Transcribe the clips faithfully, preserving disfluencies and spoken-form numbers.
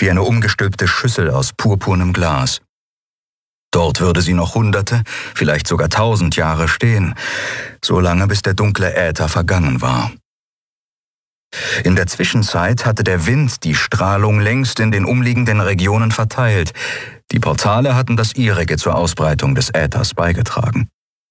wie eine umgestülpte Schüssel aus purpurnem Glas. Dort würde sie noch hunderte, vielleicht sogar tausend Jahre stehen, so lange bis der dunkle Äther vergangen war. In der Zwischenzeit hatte der Wind die Strahlung längst in den umliegenden Regionen verteilt. Die Portale hatten das ihrige zur Ausbreitung des Äthers beigetragen.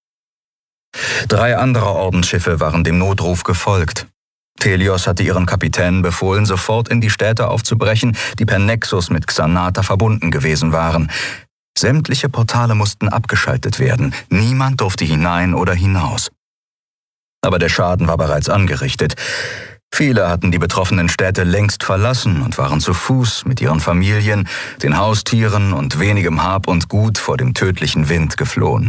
Drei andere Ordensschiffe waren dem Notruf gefolgt. Thelios hatte ihren Kapitänen befohlen, sofort in die Städte aufzubrechen, die per Nexus mit Xanata verbunden gewesen waren. Sämtliche Portale mussten abgeschaltet werden, niemand durfte hinein oder hinaus. Aber der Schaden war bereits angerichtet. Viele hatten die betroffenen Städte längst verlassen und waren zu Fuß mit ihren Familien, den Haustieren und wenigem Hab und Gut vor dem tödlichen Wind geflohen.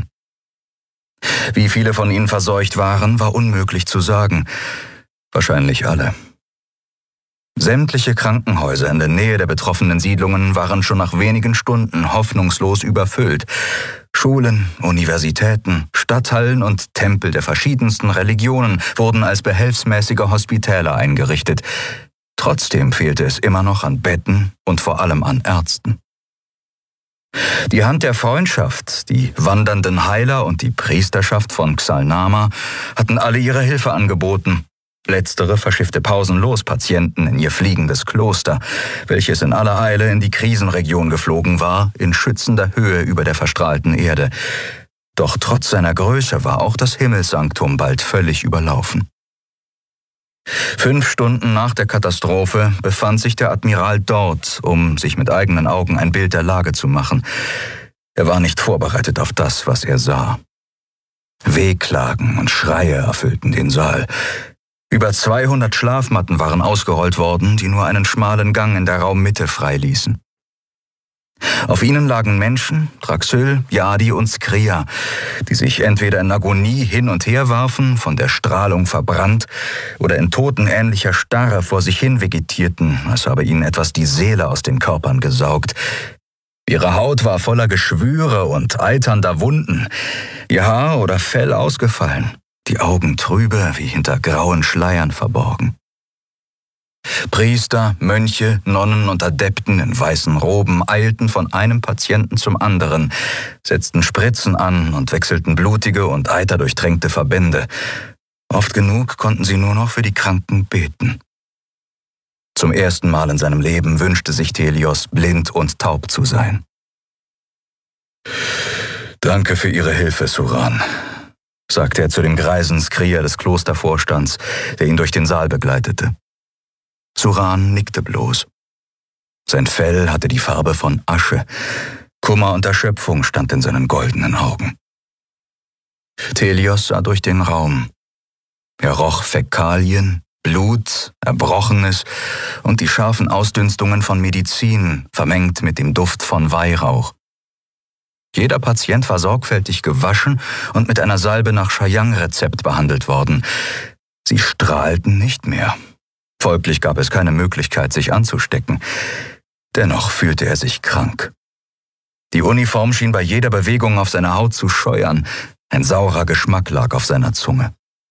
Wie viele von ihnen verseucht waren, war unmöglich zu sagen. Wahrscheinlich alle. Sämtliche Krankenhäuser in der Nähe der betroffenen Siedlungen waren schon nach wenigen Stunden hoffnungslos überfüllt. Schulen, Universitäten, Stadthallen und Tempel der verschiedensten Religionen wurden als behelfsmäßige Hospitäler eingerichtet. Trotzdem fehlte es immer noch an Betten und vor allem an Ärzten. Die Hand der Freundschaft, die wandernden Heiler und die Priesterschaft von Xalnama hatten alle ihre Hilfe angeboten. Letztere verschiffte pausenlos Patienten in ihr fliegendes Kloster, welches in aller Eile in die Krisenregion geflogen war, in schützender Höhe über der verstrahlten Erde. Doch trotz seiner Größe war auch das Himmelssanktum bald völlig überlaufen. Fünf Stunden nach der Katastrophe befand sich der Admiral dort, um sich mit eigenen Augen ein Bild der Lage zu machen. Er war nicht vorbereitet auf das, was er sah. Wehklagen und Schreie erfüllten den Saal. Über zweihundert Schlafmatten waren ausgerollt worden, die nur einen schmalen Gang in der Raummitte freiließen. Auf ihnen lagen Menschen, Draxyl, Yadi und Skria, die sich entweder in Agonie hin und her warfen, von der Strahlung verbrannt, oder in totenähnlicher Starre vor sich hin vegetierten, als habe ihnen etwas die Seele aus den Körpern gesaugt. Ihre Haut war voller Geschwüre und eiternder Wunden, ihr Haar oder Fell ausgefallen, die Augen trübe wie hinter grauen Schleiern verborgen. Priester, Mönche, Nonnen und Adepten in weißen Roben eilten von einem Patienten zum anderen, setzten Spritzen an und wechselten blutige und eiterdurchtränkte Verbände. Oft genug konnten sie nur noch für die Kranken beten. Zum ersten Mal in seinem Leben wünschte sich Thelios, blind und taub zu sein. »Danke für Ihre Hilfe, Suran«, sagte er zu dem greisen Skria des Klostervorstands, der ihn durch den Saal begleitete. Suran nickte bloß. Sein Fell hatte die Farbe von Asche. Kummer und Erschöpfung stand in seinen goldenen Augen. Thelios sah durch den Raum. Er roch Fäkalien, Blut, Erbrochenes und die scharfen Ausdünstungen von Medizin, vermengt mit dem Duft von Weihrauch. Jeder Patient war sorgfältig gewaschen und mit einer Salbe nach Shayang-Rezept behandelt worden. Sie strahlten nicht mehr. Folglich gab es keine Möglichkeit, sich anzustecken. Dennoch fühlte er sich krank. Die Uniform schien bei jeder Bewegung auf seiner Haut zu scheuern. Ein saurer Geschmack lag auf seiner Zunge.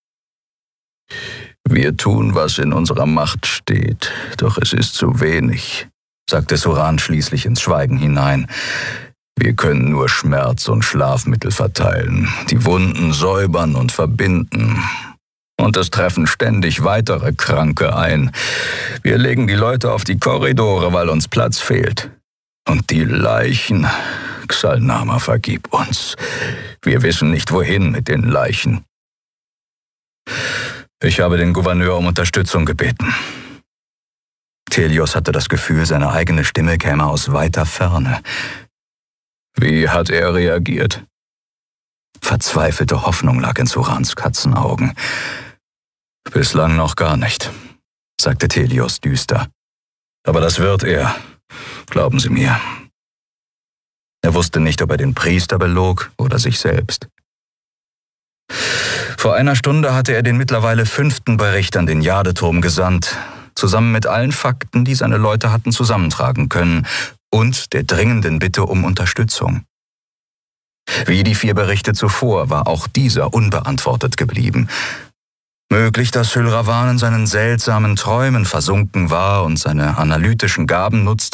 »Wir tun, was in unserer Macht steht, doch es ist zu wenig«, sagte Suran schließlich ins Schweigen hinein. »Wir können nur Schmerz und Schlafmittel verteilen, die Wunden säubern und verbinden. Und es treffen ständig weitere Kranke ein. Wir legen die Leute auf die Korridore, weil uns Platz fehlt. Und die Leichen, Xalnama, vergib uns. Wir wissen nicht, wohin mit den Leichen.« Ich habe den Gouverneur um Unterstützung gebeten. Thelios hatte das Gefühl, seine eigene Stimme käme aus weiter Ferne. Wie hat er reagiert? Verzweifelte Hoffnung lag in Surans Katzenaugen. »Bislang noch gar nicht«, sagte Thelios düster. »Aber das wird er, glauben Sie mir.« Er wusste nicht, ob er den Priester belog oder sich selbst. Vor einer Stunde hatte er den mittlerweile fünften Bericht an den Jadeturm gesandt, zusammen mit allen Fakten, die seine Leute hatten zusammentragen können, und der dringenden Bitte um Unterstützung. Wie die vier Berichte zuvor war auch dieser unbeantwortet geblieben. Möglich, dass Hülrawan in seinen seltsamen Träumen versunken war und seine analytischen Gaben nutzte,